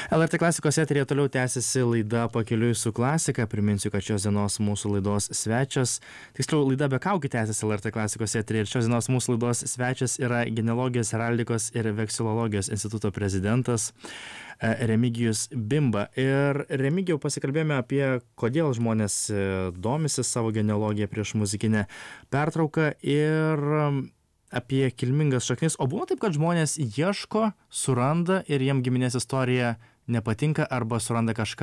LRT klasikos eteryje toliau tęsiasi laida Pakeliui su klasika. Priminsiu, kad šios dienos mūsų laidos svečias, tiksliau laida be kaukių tęsiasi LRT klasikos eteryje ir šios dienos mūsų laidos svečias yra Genealogijos, heraldikos ir veksilologijos instituto prezidentas Remigijus Bimba. Ir Remigijau, pasikalbėjome apie, kodėl žmonės domisi savo genealogiją prieš muzikinę pertrauką ir apie kilmingas šaknis. O būna taip, kad žmonės ieško, suranda ir jiem giminės istorija nepatinka arba suranda kažką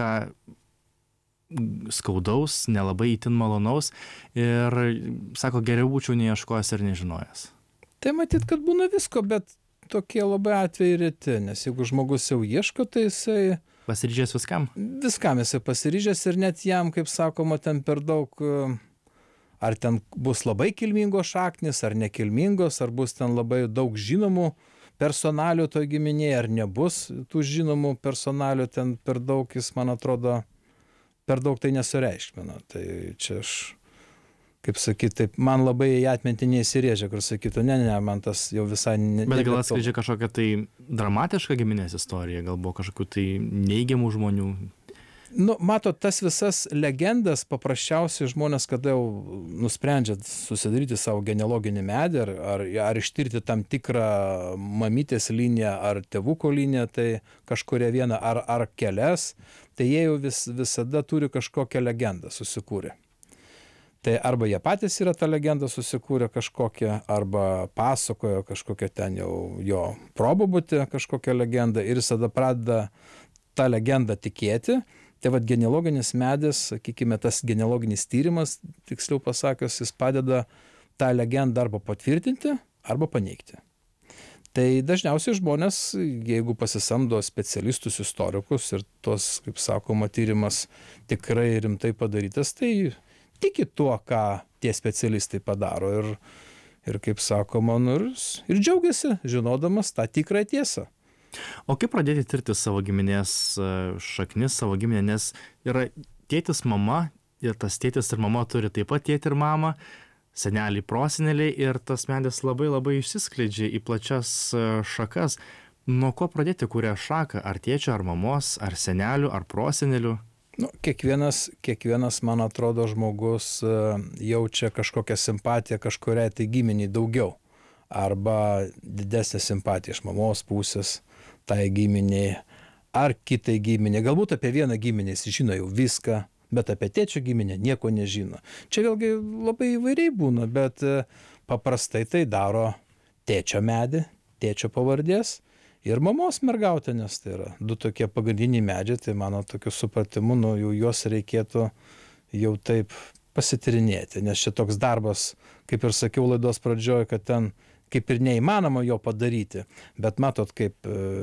skaudaus, nelabai itin malonaus ir sako, geriau būčiau neieškojęs ir nežinojęs. Tai matyt, kad būna visko, bet tokie labai atvejai reti, nes jeigu žmogus jau ieško, tai jisai... Pasiryžęs viskam? Viskam jisai pasiryžęs ir net jam, kaip sakoma, ten per daug... Ar ten bus labai kilmingos šaknis, ar nekilmingos, ar bus ten labai daug žinomų personalių to giminėje, ar nebus tų žinomų personalių ten per daug, jis, man atrodo, per daug tai nesureikšmina. Tai čia aš, kaip sakyti, taip, man labai į atmintį neįsirėžia, kur sakytų, ne, man tas jau visai... Bet gal atskleidžia kažkokią tai dramatišką giminės istoriją, gal buvo kažkokių tai neigiamų žmonių? Nu, matot, tas visas legendas paprasčiausiai žmonės, kada jau nusprendžia susidaryti savo genealoginį medį ar ištirti tam tikrą mamytės liniją ar tėvuko liniją, tai kažkuria vieną ar kelias, tai jie jau visada turi kažkokią legendą susikūrę. Tai arba jie patys yra tą legendą susikūrę kažkokią, arba pasakojo kažkokią ten jau jo probabutį kažkokią legendą ir jis tada pradeda tą legendą tikėti. Tai vad genealoginis medis, sakykime, tas genealoginis tyrimas, tiksliau pasakius, jis padeda tą legendą arba patvirtinti, arba paneigti. Tai dažniausiai žmonės, jeigu pasisamdo specialistus, istorikus ir tos, kaip sakoma, tyrimas tikrai rimtai padarytas, tai tiki tuo, ką tie specialistai padaro ir kaip sakoma, ir džiaugiasi, žinodamas tą tikrą tiesą. O kaip pradėti tirti savo giminės šaknis, savo giminę, nes yra tėtis, mama, ir tas tėtis ir mama turi taip pat tėtį ir mamą, seneliai, proseneliai ir tas medis labai labai išsiskleidžia į plačias šakas. Nuo ko pradėti, kurią šaką, ar tėčio, ar mamos, ar senelių, ar prosenelių? Nu, kiekvienas, man atrodo, žmogus jaučia kažkokią simpatiją kažkuriai tai giminiai daugiau. Arba didesnė simpatija iš mamos pusės tai giminiai, ar kitai giminiai. Galbūt apie vieną giminę jis žino jau viską, bet apie tėčio giminę nieko nežino. Čia vėlgi labai įvairiai būna, bet paprastai tai daro tėčio medį, tėčio pavardės ir mamos mergautė, nes tai yra du tokie pagrindiniai medžiai, tai mano tokiu supratimu, jau juos reikėtų jau taip pasitirinėti, nes čia toks darbas, kaip ir sakiau laidos pradžioje, kad ten kaip ir neįmanoma jo padaryti, bet matot, kaip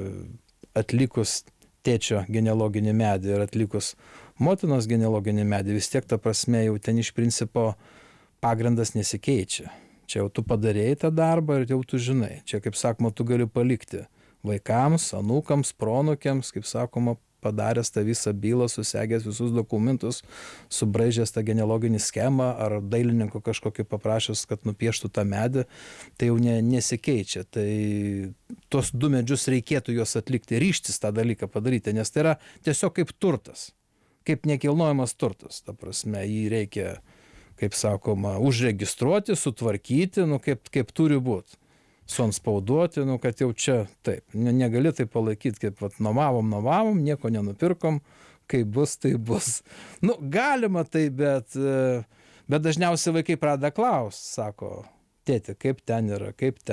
atlikus tėčio genealoginį medį ir atlikus motinos genealoginį medį, vis tiek ta prasme jau ten iš principo pagrindas nesikeičia. Čia jau tu padarėjai tą darbą ir jau tu žinai. Čia, kaip sakoma, tu gali palikti vaikams, anūkams, proanūkiams, kaip sakoma, padaręs tą visą bylą, susegęs visus dokumentus, subraižęs tą genealoginį schemą ar dailininko kažkokį paprašęs, kad nupieštų tą medį, tai jau nesikeičia. Tai tos du medžius reikėtų juos atlikti, ryžtis tą dalyką padaryti, nes tai yra tiesiog kaip turtas, kaip nekilnojamas turtas. Ta prasme, jį reikia, kaip sakoma, užregistruoti, sutvarkyti, kaip turi būti. Suanspauduoti, kad jau čia taip, negali tai palaikyti, kaip vat, nuomavom, nieko nenupirkom, kaip bus, tai bus. Galima tai, bet dažniausiai vaikai pradeda klaust, sako, tėti, kaip ten yra, kaip ten.